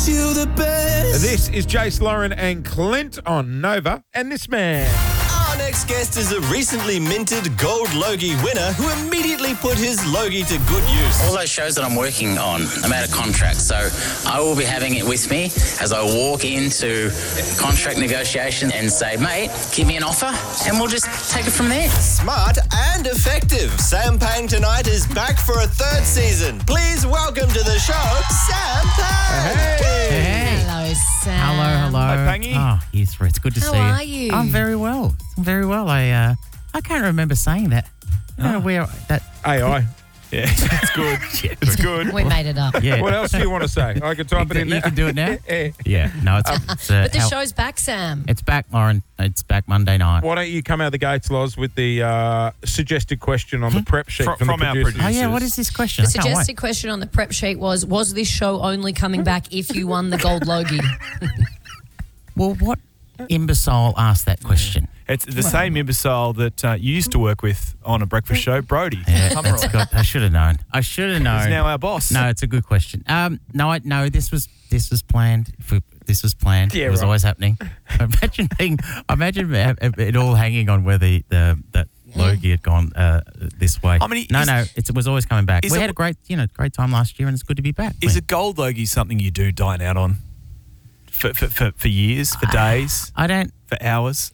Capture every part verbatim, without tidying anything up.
makes you the best. This is Jace, Lauren and Clint on Nova. And this man. Our next guest is a recently minted Gold Logie winner who immediately put his Logie to good use. All those shows that I'm working on, I'm out of contract, so I will be having it with me as I walk into contract negotiation and say, mate, give me an offer, and we'll just take it from there. Smart and effective. Sam Pang Tonight is back for a third season. Please welcome to the show, Sam Pang. Hey. Hey. Hello, Sam. Hello, hello. Hi, Pangy. Oh, you three. It's good to How see you. are you? I'm very well. I'm very well. I uh, I can't remember saying that. I don't know where that. A I. Yeah, it's good. It's good. We made it up. Yeah. What else do you want to say? I can type it in You there. can do it now? Yeah. Yeah. No, it's. it's uh, But the how- show's back, Sam. It's back, Lauren. It's back Monday night. Why don't you come out of the gates, Loz, with the uh, suggested question on the prep sheet From- from, from the our producers? Oh yeah. What is this question? The I can't suggested wait. question on the prep sheet was, was this show only coming back if you won the Gold Logie? Well, what imbecile asked that question? It's the same imbecile that uh, you used to work with on a breakfast show, Brody. Yeah, Come that's on. good. I should have known. I should have known. He's now our boss. No, it's a good question. Um, no, I, no, this was this was planned. If we, this was planned. Yeah, it was right. always happening. Imagine being, imagine it all hanging on where the the that Logie had gone uh, this way. I mean, no, is- no, it's, it was always coming back. is We it- had a great, you know, great time last year, and it's good to be back. Is man. a gold Logie something you do dine out on for for, for, for years, for days, I don't. for hours?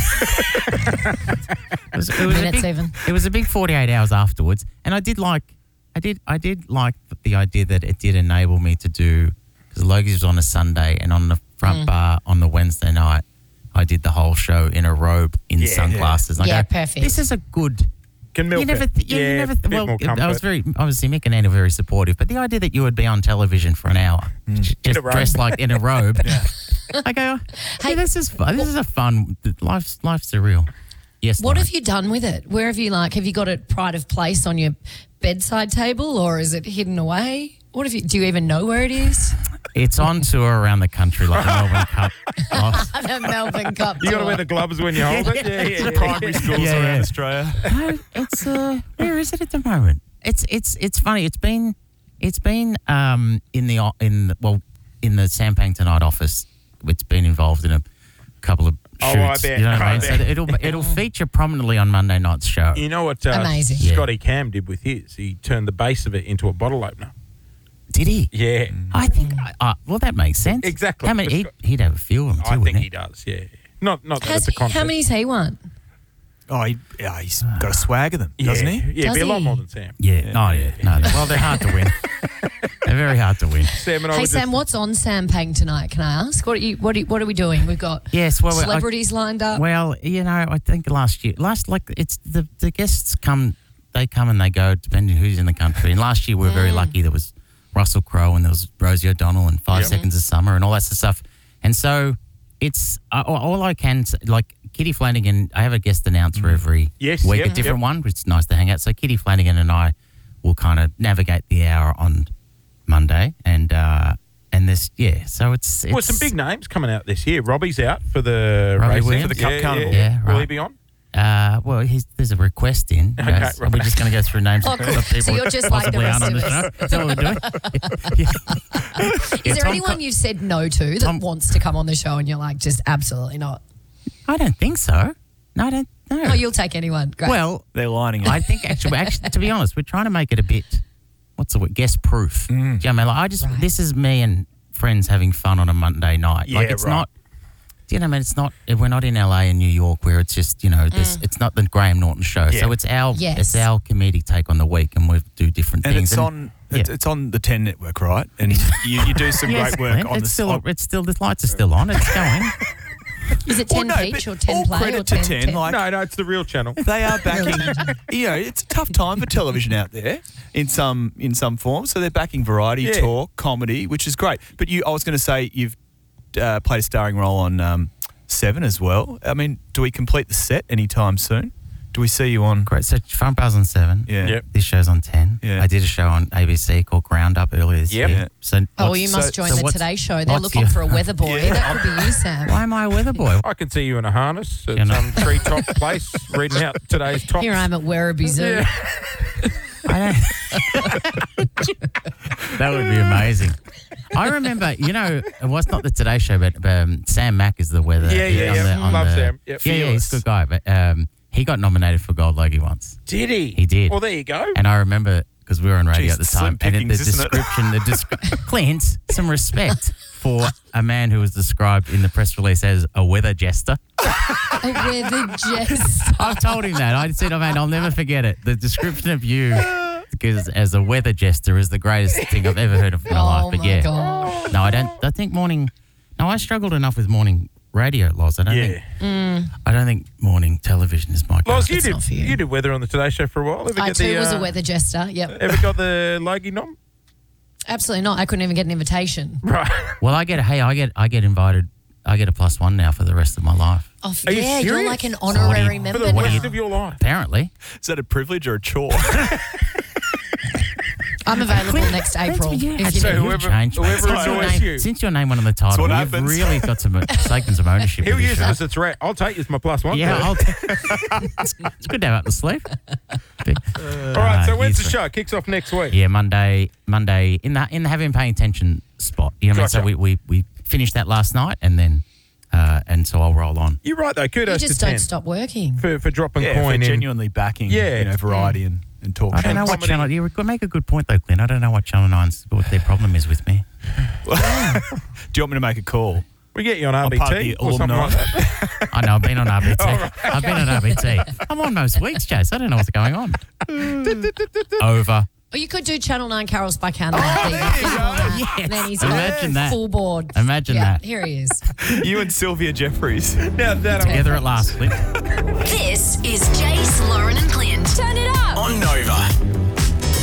It was, it was a Minutes big, even. It was a big forty-eight hours afterwards, and I did like, I did, I did like the idea that it did enable me to do, because Logie's was on a Sunday, and on the front Mm. bar on the Wednesday night, I did the whole show in a robe in Yeah. sunglasses. And I Yeah, go, perfect. This is a good. Can milk you never, it. th- yeah, yeah, you never. Th- bit well, more comfort. I was very obviously Mick and Anna were very supportive, but the idea that you would be on television for an hour, j- In just a robe. dressed like in a robe, I go, hey, this is fun. This is a fun. Life's life's surreal. Yes. What Lauren. have you done with it? Where have you, like, have you got it pride of place on your bedside table, or is it hidden away? What have you, do you even know where it is? It's on tour around the country like the Melbourne Cup. Oh, The Melbourne Cup You got to tour. wear the gloves when you hold it. Yeah, yeah, yeah. Primary schools Yeah, around yeah. Australia. no, it's uh, where is it at the moment? It's it's it's funny. It's been it's been um in the o- in the, well in the Sam Pang Tonight office. It's been involved in a couple of Oh, shoots. I bet. You know what I I mean? So bet. it'll it'll feature prominently on Monday night's show. You know what uh, Amazing. Yeah. Scotty Cam did with his? He turned the base of it into a bottle opener. Did he? Yeah. I think. Uh, well, that makes sense. Exactly. How many? He'd, he'd have a few of them too. I think wouldn't he does, yeah. Not not that Has it's a he, contest. how many's he won? Oh, he, yeah, he's got a swag of them, yeah. doesn't he? Yeah, Does be a lot he? more than Sam. Yeah. Oh yeah. No. no. Well, they're hard to win. They're very hard to win. Sam and I Hey, were Sam, just, what's on Sam Pang tonight? Can I ask? What are you? What are, what are we doing? We've got Yes. Well, I- celebrities lined up. Well, you know, I think last year, last like it's the the guests come, they come and they go depending who's in the country. And last year we were very lucky. There was Russell Crowe and there was Rosie O'Donnell and Five Yep. Seconds of Summer and all that sort of stuff. And so it's uh, all all I can say, like Kitty Flanagan. I have a guest announcer every Yes, week, yep, a different yep. one, which is nice to hang out. So Kitty Flanagan and I will kind of navigate the hour on Monday, and uh, and this yeah. So it's, it's well, some big names coming out this year. Robbie's out for the Robbie racing. Williams? For the Cup yeah, Carnival. Yeah, Yeah, Will he right. be on? Uh, well, he's, there's a request in. Okay, guys. right. We're just going to go through names Oh, of cool. people So you're just like the possibly rest aren't on of the us. show. Is that what we're doing? Yeah. Is Yeah, there Tom anyone Co- you've said no to that Tom- wants to come on the show and you're like, just absolutely not? I don't think so. No, I don't know. Oh, you'll take anyone. Great. well, They're lining up. I think actually, actually, to be honest, we're trying to make it a bit, what's the word, guest proof. Do you know what I mean? Like, I just, Right. this is me and friends having fun on a Monday night. like, Yeah, it's right. not, do you know what I mean? It's not, we're not in L A and New York where it's just, you know, this, it's not the Graham Norton show. Yeah. So it's our, Yes. it's our comedic take on the week and we do different and things. it's on yeah. it's, it's on the ten network, right? And you, you do some Yes, great work Clint, on it's the still, on, it's still, the lights are still on. It's going. Is it Well, ten no, peach but or ten all play credit or to ten? ten, like- No, no, it's the real channel. they are backing. You know, it's a tough time for television out there in some in some form. So they're backing variety, Yeah. talk, comedy, which is great. But you, I was going to say you've uh, played a starring role on um, Seven as well. I mean, do we complete the set anytime soon? Do we see you on? Great. So Front Bars on seven. Yeah. Yep. This show's on ten. Yeah. I did a show on A B C called Ground Up earlier this Yep. year. Yeah. So Oh, well, what's- you must so- join so the what's- Today Show. They're what's looking your- for a weather boy. Yeah. That could be you, Sam. Why am I a weather boy? I can see you in a harness at You know. some treetop place reading out today's tops. Here I am at Werribee Zoo. I don't. That would be amazing. I remember, you know, it was not the Today Show, but um, Sam Mack is the weather. Yeah, yeah, on yeah. The, on Love the, Sam. Yep. Yeah, yeah, he's a good guy. But um, he got nominated for Gold Logie once. Did he? He did. Well, there you go. And I remember, because we were on radio Jeez, at the slim time, and it, the pickings, isn't it? description, the descri- Clint, some respect for a man who was described in the press release as a weather jester. A weather jester. I've told him that. I said, oh man, I'll never forget it. The description of you because as a weather jester is the greatest thing I've ever heard of in my Oh, life. But my yeah, God. no, I don't. I think morning. No, I struggled enough with morning radio, Loz. I don't Yeah. think. I don't think morning television is my. Loz, go. you It's did, not for you. you did weather on the Today Show for a while. Ever I get too the, was uh, a weather jester. Yep. Ever got the Logie nom? Absolutely not. I couldn't even get an invitation. Right. Well, I get. Hey, I get. I get invited. I get a plus one now for the rest of my life. Oh, Are you yeah, you're serious? like an So what do you- honorary For member the now. rest of your life. Apparently. Is that a privilege or a chore? I'm available next April. Yeah, if you So need. whoever- changed, mate. whoever since, your annoys name, you. since your name went on the title, what you've happens. really got some taken some ownership. He'll of this use it show. as a threat. I'll take you as my plus one. Yeah, for I'll it. t- it's, it's good to have up the sleeve. All right, so Uh, when's the yes, show? Kicks off next week. Yeah, Monday, Monday in the in the having paying attention spot. You know what I mean? So Gotcha. we, we we finished that last night, and then uh, and so I'll roll on. You're right, though. You Kudos just to don't ten stop working. for, for dropping yeah, coin for in. genuinely backing Yeah. you know, variety and, and talk I don't shows. know what comedy. channel. You make a good point though, Clint. I don't know what Channel Nine's what their problem is with me. Do you want me to make a call? We get you on R B part of T the or something alumni. like that. I know I've been on R B T. I've been on R B T. I'm on most weeks, Chase. I don't know what's going on. Over. Or you could do Channel nine Carols by Candle. Yes. And then he's Imagine got that. full board. Imagine yeah, that. Here he is. You and Sylvia Jeffries. Now that I'm Together at last, Clint. This is Jace, Lauren, and Clint. Turn it up. On Nova.